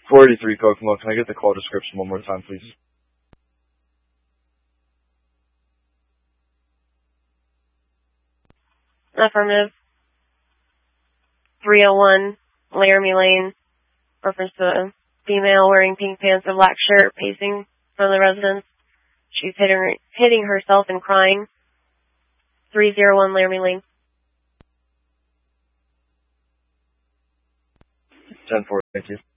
483 Kokomo. Can I get the call description one more time, please? Affirmative. 301 Laramie Lane. Reference to a female wearing pink pants and black shirt pacing from the residence. She's hitting herself and crying. 301 Laramie Lane. 10-4, thank you.